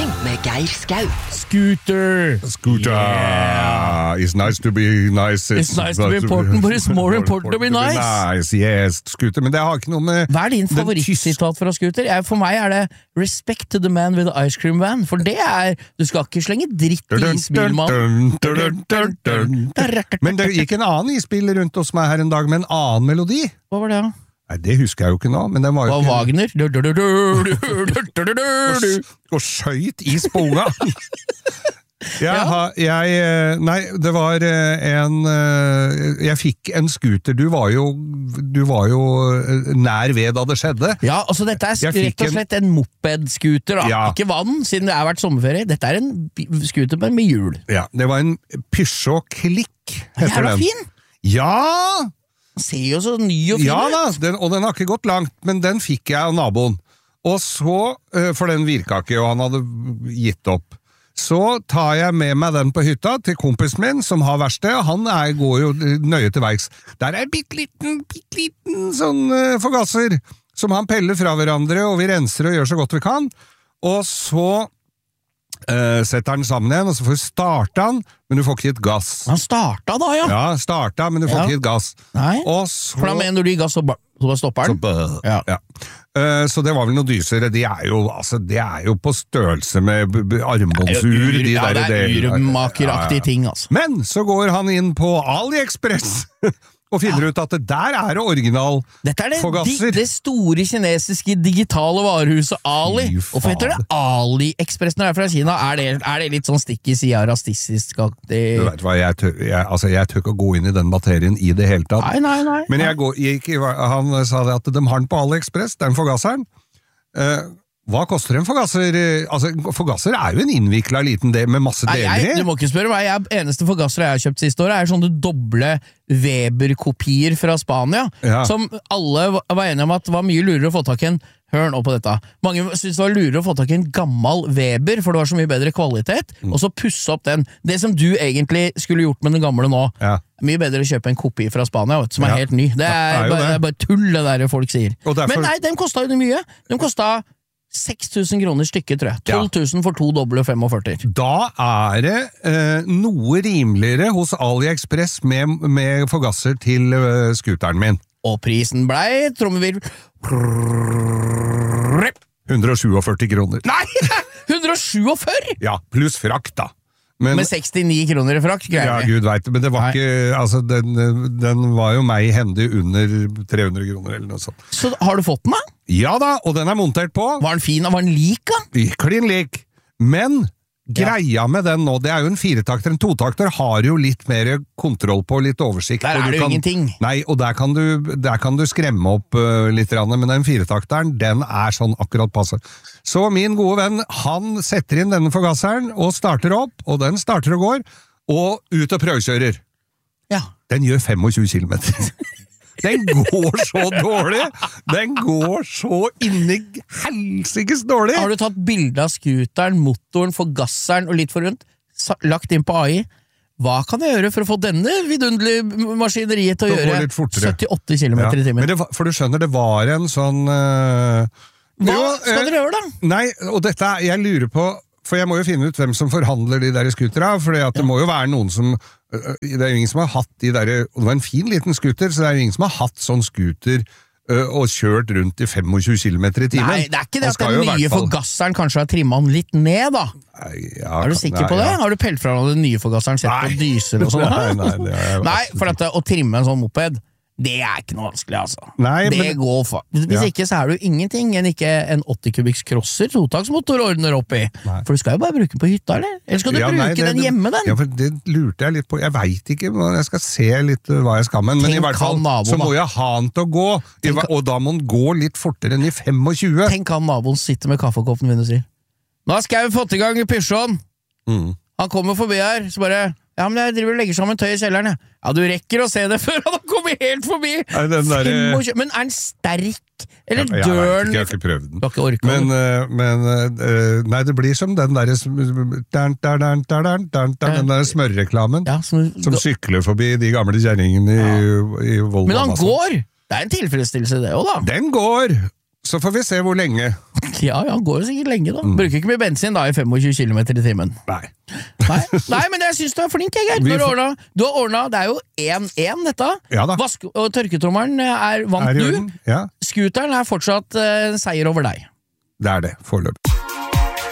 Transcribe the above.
Morgen med Geir Skau. Scooter. It's nice to be nice. It's nice to be important, but it's more important to be nice. Yes, Scooter, men det har ikke noe med... Hva er din favorittsitat fra Scooter? For meg er det respect to the man with the ice cream van, for det er, du skal ikke slenge dritt i isbilmann. Men det gikk en annen isbil rundt hos meg her en dag med en annen melodi. Hva var det da? Nei, det husker jeg jo ikke nå, men den var jo ikke... Wagner? Og skjøyt i sponga. Nei, det var jeg fikk en scooter. Du var jo nær ved da det skjedde. Ja, altså dette er rett og slett en moped-scooter da. Ja. Ikke vann, siden det har vært sommerferie. Dette er en scooter med hjul. Ja, det var en Peugeot Click, heter den. Er det fin? Ja! Den ser jo så ny og fin ut. Ja, og den har ikke gått langt, men den fikk jeg av naboen. Og så, for den virka ikke, og han hadde gitt opp. Så tar jeg med meg den på hytta til kompisen min, som har verksted, og han går jo nøye til verks. Der er en bitteliten sånn forgasser, som han peller fra hverandre, og vi renser og gjør så godt vi kan. Og så setter den sammen igjen, og så får du starte den, men du får ikke gitt gass. Han starta da, ja? Ja, starta, men du får ikke gitt gass. Nei, og så... for da mener du i gass, så stopper den? Ja. Så det var vel noe dysere. De er jo på størrelse med armbåndsur. Det er urmakeraktige ting, altså. Men så går han inn på AliExpress og finner ut at det der er det original forgasser. Det store kinesiske digitale varehuset Ali. Hvorfor heter det AliExpress når det er fra Kina? Er det litt sånn stikk i sida rasistisk? Du vet hva, jeg tør ikke å gå inn i den materien i det hele tatt. Nei. Men han sa det at de har den på AliExpress, den forgasseren. Hva koster en forgasser? Altså, forgasser er jo en innviklet liten del med masse deler i. Du må ikke spørre meg. Eneste forgasser jeg har kjøpt siste året er sånne doble Weber-kopier fra Spania, som alle var enige om at det var mye lurere å få tak i en. Hør nå på dette. Mange synes det var lurere å få tak i en gammel Weber, for det var så mye bedre kvalitet, og så pusse opp den. Det som du egentlig skulle gjort med den gamle nå, mye bedre å kjøpe en kopi fra Spania, som er helt ny. Det er bare tull det der folk sier. Men nei, den kostet jo mye. Den kostet 6.000 kroner stykket, tror jeg. 12.000 for 2 doble 45. Da er det noe rimeligere hos AliExpress med forgasser til scooteren min. Og prisen blei, trommevirvel, 147 kroner. Nei! 147? Ja, pluss frakt da. Med 69 kroner i frakt, greier vi. Ja, Gud vet det, men det var ikke, altså, den var jo meg hendig under 300 kroner eller noe sånt. Så har du fått den da? Ja da, og den er montert på. Var den fin, var den lik da? Klin lik, men greia med den nå, det er jo en 4-takter, en 2-takter har jo litt mer kontroll på, litt oversikt. Der er det jo ingenting. Nei, og der kan du skremme opp litt, men den 4-takteren, den er sånn akkurat passe. Så min gode venn, han setter inn denne forgasseren, og starter opp, og den starter og går, og ut og prøvekjører. Ja. Den gjør 25 kilometer. Den går så dårlig! Den går så inni helsikes dårlig! Har du tatt bilde av skuteren, motoren, forgasseren og litt for rundt, lagt inn på AI? Hva kan jeg gjøre for å få denne vidunderlige maskineriet til å gjøre 78 kilometer i timen? Men for du skjønner, det var en sånn... Hva skal dere gjøre da? Nei, og dette, jeg lurer på, for jeg må jo finne ut hvem som forhandler de der skutera, for det må jo være noen som, det er jo ingen som har hatt de der, og det var en fin liten skuter, så det er jo ingen som har hatt sånn skuter og kjørt rundt i 25 kilometer i timen. Nei, det er ikke det at den nye forgasseren kanskje har trimmet den litt ned da. Er du sikker på det? Har du pelt fra den nye forgasseren, sett på dyser og sånn? Nei, for at å trimme en sånn moped, det er ikke noe vanskelig, altså. Nei, det går for. Hvis ikke, så er det jo ingenting enn ikke en 80-kubiks crosser, totaksmotor ordner opp i. Nei. For du skal jo bare bruke den på hytta, eller? Eller skal du bruke den hjemme, den? Ja, for det lurte jeg litt på. Jeg vet ikke, jeg skal se litt hva jeg skal med. Men i hvert fall, så må jeg ha den til å gå. Og da må den gå litt fortere enn i 25. Tenk han naboen sitter med kaffekoppen min og sier, nå skal jeg fått i gang i Peugeoten. Han kommer forbi her, så bare... Ja, men jeg driver og legger sammen tøy i kjelleren. Ja, du rekker å se det før han kommer helt forbi. Men er den sterk? Eller dør den? Jeg har ikke prøvd den. Du har ikke orket men nei, det blir som den der den der smørreklamen som sykler forbi de gamle kjerringene i Volvo. Men han går! Det er en tilfredsstillelse det også, da. Den går! Så får vi se hvor lenge. Ja, går jo sikkert lenge da. Bruker ikke mye bensin da i 25 km i timen. Nei, men jeg synes du er flink, Geir. Du har ordnet, det er jo 1-1 dette. Ja da. Og tørketrommeren vant du. Ja. Scooteren er fortsatt seier over deg. Det er det, foreløpig.